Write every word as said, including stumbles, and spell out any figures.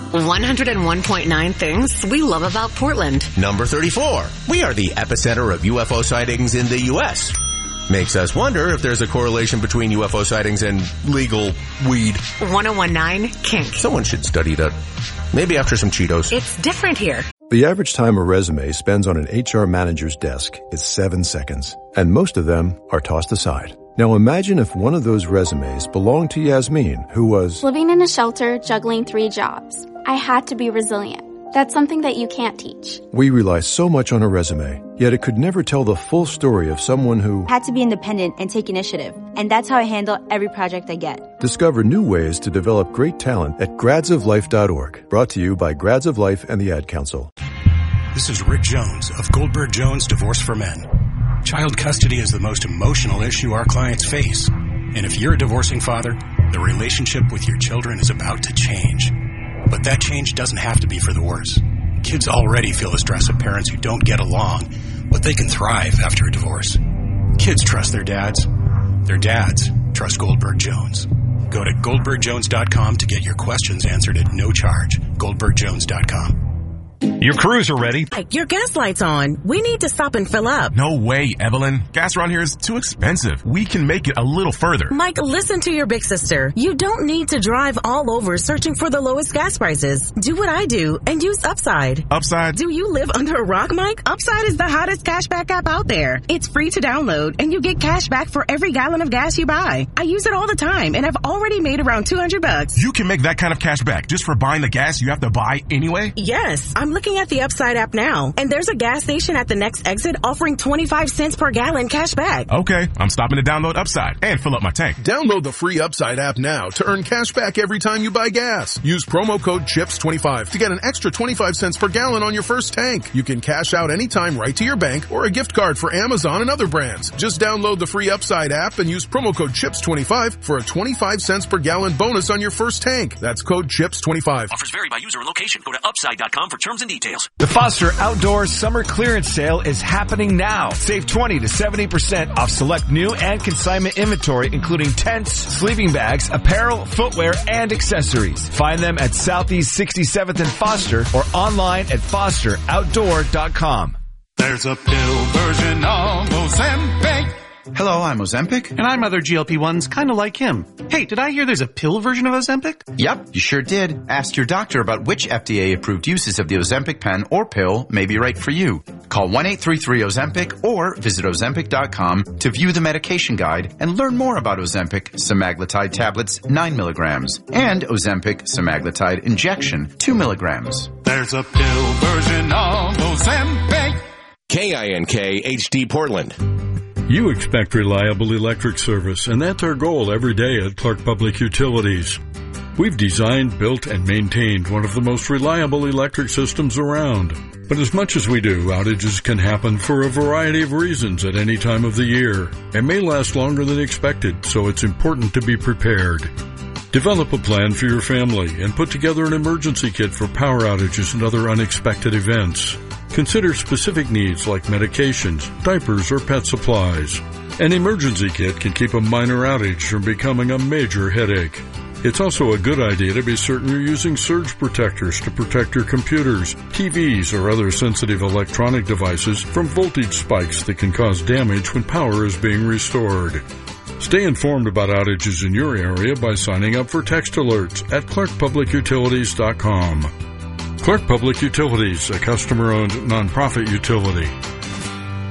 one oh one point nine things we love about Portland. Number thirty-four. We are the epicenter of U F O sightings in the U S Makes us wonder if there's a correlation between U F O sightings and legal weed. one oh one point nine Kink. Someone should study that. Maybe after some Cheetos. It's different here. The average time a resume spends on an H R manager's desk is seven seconds, and most of them are tossed aside. Now imagine if one of those resumes belonged to Yasmin, who was living in a shelter, juggling three jobs. I had to be resilient. That's something that you can't teach. We rely so much on a resume, yet it could never tell the full story of someone who had to be independent and take initiative. And that's how I handle every project I get. Discover new ways to develop great talent at grads of life dot org. Brought to you by Grads of Life and the Ad Council. This is Rick Jones of Goldberg Jones Divorce for Men. Child custody is the most emotional issue our clients face. And if you're a divorcing father, the relationship with your children is about to change. But that change doesn't have to be for the worse. Kids already feel the stress of parents who don't get along, but they can thrive after a divorce. Kids trust their dads. Their dads trust Goldberg Jones. Go to goldberg jones dot com to get your questions answered at no charge. goldberg jones dot com. Your crews are ready. Your gas light's on. We need to stop and fill up. No way, Evelyn. Gas around here is too expensive. We can make it a little further. Mike, listen to your big sister. You don't need to drive all over searching for the lowest gas prices. Do what I do and use Upside. Upside? Do you live under a rock, Mike? Upside is the hottest cashback app out there. It's free to download, and you get cash back for every gallon of gas you buy. I use it all the time, and I've already made around two hundred bucks. You can make that kind of cash back just for buying the gas you have to buy anyway? Yes. I'm looking at the Upside app now, and there's a gas station at the next exit offering twenty-five cents per gallon cash back. Okay, I'm stopping to download Upside and fill up my tank. Download the free Upside app now to earn cash back every time you buy gas. Use promo code chips twenty-five to get an extra twenty-five cents per gallon on your first tank. You can cash out anytime right to your bank or a gift card for Amazon and other brands. Just download the free Upside app and use promo code chips twenty-five for a twenty-five cents per gallon bonus on your first tank. That's code chips twenty-five. Offers vary by user and location. Go to upside dot com for terms and details. The Foster Outdoor Summer Clearance Sale is happening now. Save twenty to seventy percent off select new and consignment inventory, including tents, sleeping bags, apparel, footwear, and accessories. Find them at Southeast sixty-seventh and Foster or online at foster outdoor dot com. There's a pill version of Ozempic. Hello, I'm Ozempic. And I'm other G L P ones kind of like him. Hey, did I hear there's a pill version of Ozempic? Yep, you sure did. Ask your doctor about which F D A-approved uses of the Ozempic pen or pill may be right for you. Call one eight three three Ozempic or visit ozempic dot com to view the medication guide and learn more about Ozempic semaglutide tablets nine milligrams and Ozempic semaglutide injection two milligrams. There's a pill version of Ozempic. K I N K H D Portland. You expect reliable electric service, and that's our goal every day at Clark Public Utilities. We've designed, built, and maintained one of the most reliable electric systems around. But as much as we do, outages can happen for a variety of reasons at any time of the year, and may last longer than expected, so it's important to be prepared. Develop a plan for your family and put together an emergency kit for power outages and other unexpected events. Consider specific needs like medications, diapers, or pet supplies. An emergency kit can keep a minor outage from becoming a major headache. It's also a good idea to be certain you're using surge protectors to protect your computers, T Vs, or other sensitive electronic devices from voltage spikes that can cause damage when power is being restored. Stay informed about outages in your area by signing up for text alerts at clark public utilities dot com. Clark Public Utilities, a customer-owned nonprofit utility.